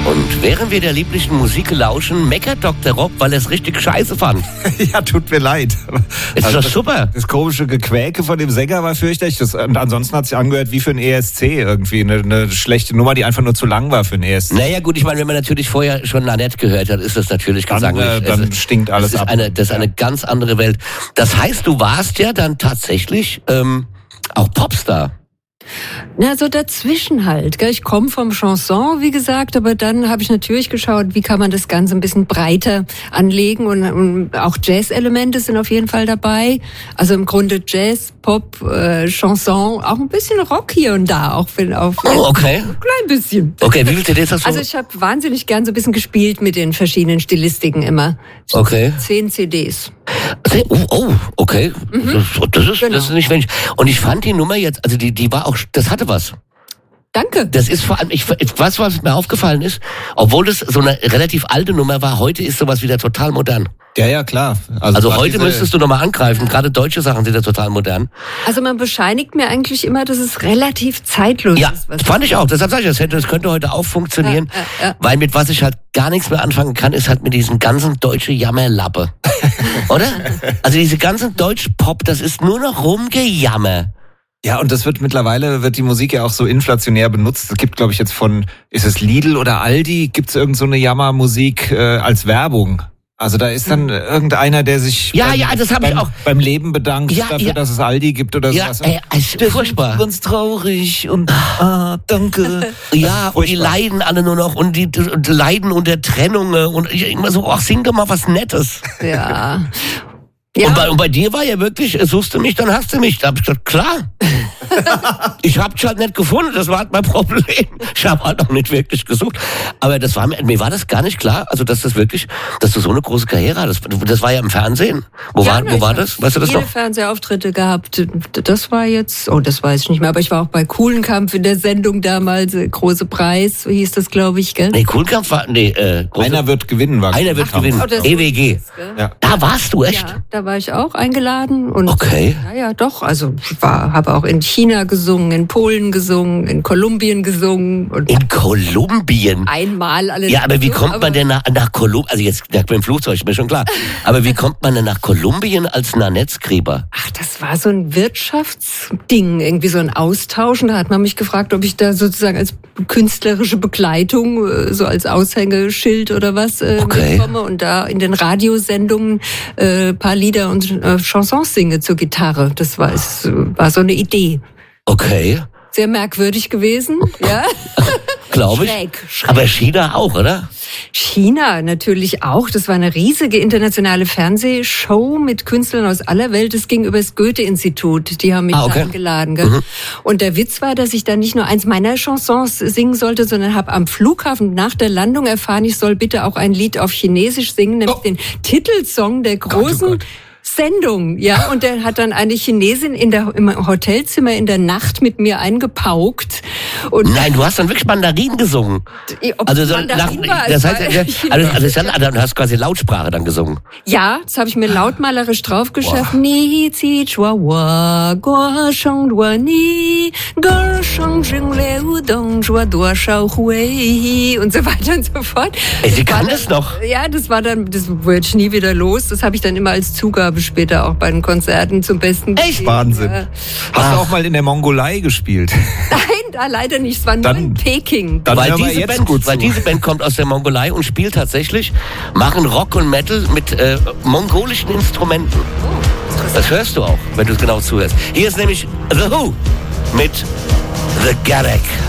Und während wir der lieblichen Musik lauschen, meckert Dr. Rob, weil er es richtig scheiße fand. Ja, tut mir leid. Ist doch super. Das komische Gequäke von dem Sänger war fürchterlich. Und ansonsten hat es sich angehört wie für ein ESC irgendwie. Eine schlechte Nummer, die einfach nur zu lang war für ein ESC. Naja gut, ich meine, wenn man natürlich vorher schon Nanette gehört hat, ist das natürlich gesanglich. Dann stinkt alles ab. Das ist eine ganz andere Welt. Das heißt, du warst ja dann tatsächlich auch Popstar. Na, so dazwischen halt. Gell? Ich komme vom Chanson, wie gesagt, aber dann habe ich natürlich geschaut, wie kann man das Ganze ein bisschen breiter anlegen und auch Jazz-Elemente sind auf jeden Fall dabei. Also im Grunde Jazz, Pop, Chanson, auch ein bisschen Rock hier und da, auch wenn auf okay. Ein klein bisschen. Okay, wie viele CDs hast du? Also ich habe wahnsinnig gern so ein bisschen gespielt mit den verschiedenen Stilistiken immer. Okay. 10 CDs. Okay. Das ist nicht wenig. Und ich fand die Nummer jetzt, also die war auch, das hatte was. Danke. Das ist vor allem, was mir aufgefallen ist, obwohl das so eine relativ alte Nummer war, heute ist sowas wieder total modern. Ja, klar. Also heute müsstest du nochmal angreifen, gerade deutsche Sachen sind ja total modern. Also man bescheinigt mir eigentlich immer, dass es relativ zeitlos ist. Ja, fand ich auch. Deshalb sage ich, das könnte heute auch funktionieren. Ja. Weil mit was ich halt gar nichts mehr anfangen kann, ist halt mit diesem ganzen deutsche Jammerlappe. Oder? Also diese ganzen Deutsch-Pop, das ist nur noch Rumgejammer. Ja, und das mittlerweile wird die Musik ja auch so inflationär benutzt. Es gibt, glaube ich, jetzt ist es Lidl oder Aldi, gibt es irgend so eine Jammermusik als Werbung. Also da ist dann irgendeiner, der sich beim Leben bedankt dafür, dass es Aldi gibt oder sowas. Ist furchtbar. Ganz traurig und danke. Ja, und die leiden alle nur noch und die leiden unter Trennung und immer so, sing doch mal was Nettes. Ja. Und bei dir war ja wirklich, suchst du mich, dann hast du mich. Da hab ich gesagt, klar. Ich hab dich halt nicht gefunden, das war halt mein Problem. Ich habe halt auch nicht wirklich gesucht. Aber mir war das gar nicht klar, also dass du so eine große Karriere hattest. Das war ja im Fernsehen. Wo war das? Weißt du das noch? Viele Fernsehauftritte gehabt. Das war jetzt, das weiß ich nicht mehr, aber ich war auch bei Kuhlenkampf in der Sendung damals, Große Preis, so hieß das, glaube ich, gell? Nee, Kuhlenkampf war, Einer wird gewinnen, Einer wird gewinnen. EWG. Ja. Da warst du echt? Ja, da war ich auch eingeladen. Und okay. Ja, doch. Also ich habe auch in China gesungen, in Polen gesungen, in Kolumbien gesungen. Und in Kolumbien? Einmal alle. Ja, aber wie kommt man denn nach Kolumbien? Also jetzt mit dem Flugzeug, ist mir schon klar. Aber wie kommt man denn nach Kolumbien als Nanette-Skriber? Ach, das war so ein Wirtschaftsding, irgendwie so ein Austausch. Und da hat man mich gefragt, ob ich da sozusagen als künstlerische Begleitung, so als Aushängeschild oder was mitkomme. Und da in den Radiosendungen paar Lieder und Chansons singe zur Gitarre. Das war so eine Idee. Okay. Sehr merkwürdig gewesen, ja. Glaube ich. Schräg. Aber China auch, oder? China natürlich auch. Das war eine riesige internationale Fernsehshow mit Künstlern aus aller Welt. Es ging über das Goethe-Institut. Die haben mich da eingeladen. Gell? Und der Witz war, dass ich dann nicht nur eins meiner Chansons singen sollte, sondern habe am Flughafen nach der Landung erfahren, ich soll bitte auch ein Lied auf Chinesisch singen, nämlich den Titelsong der großen Sendung, ja, und der hat dann eine Chinesin im Hotelzimmer in der Nacht mit mir eingepaukt. Und nein, du hast dann wirklich Mandarin gesungen. Also das heißt, du hast quasi Lautsprache dann gesungen. Ja, das habe ich mir lautmalerisch draufgeschrieben. Ni zi chua wa guo sheng duo ni ge sheng jing liu dong zhuo duo shao hui und so weiter und so fort. Sie kann das noch. Ja, das wurde ich nie wieder los. Das habe ich dann immer als Zugabe später auch bei den Konzerten zum Besten gegeben. Echt? Wahnsinn. Ja. Hast du auch mal in der Mongolei gespielt? Nein, da leider nicht. Es war nur in Peking. Weil diese Band kommt aus der Mongolei und spielt machen Rock und Metal mit mongolischen Instrumenten. Das hörst du auch, wenn du es genau zuhörst. Hier ist nämlich The Who mit The Garek.